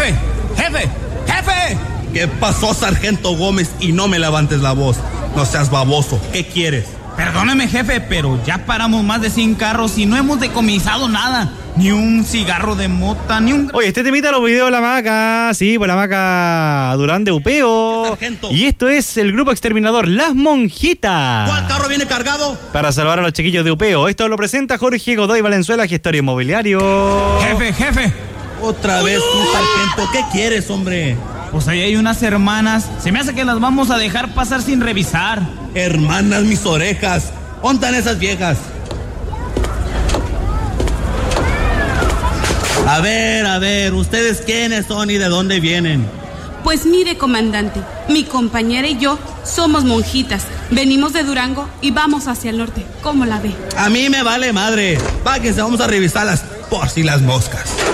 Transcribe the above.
Jefe, jefe, jefe. ¿Qué pasó, sargento Gómez? Y no me levantes la voz. No seas baboso. ¿Qué quieres? Perdóneme, jefe, pero ya paramos más de 100 carros y no hemos decomisado nada. Ni un cigarro de mota, ni un... Oye, te invita a los videos de la Maca. Sí, pues la Maca Durán de Upeo. Sargento. Y esto es el grupo exterminador Las Monjitas. ¿Cuál carro viene cargado? Para salvar a los chiquillos de Upeo. Esto lo presenta Jorge Godoy Valenzuela, gestor inmobiliario. Jefe. Otra vez tú, sargento. ¿Qué quieres, hombre? Pues ahí hay unas hermanas. Se me hace que las vamos a dejar pasar sin revisar. Hermanas, mis orejas. ¿Dónde están esas viejas? A ver, ¿ustedes quiénes son y de dónde vienen? Pues mire, comandante, mi compañera y yo somos monjitas. Venimos de Durango y vamos hacia el norte. ¿Cómo la ve? A mí me vale madre. Páguense, vamos a revisarlas por si las moscas.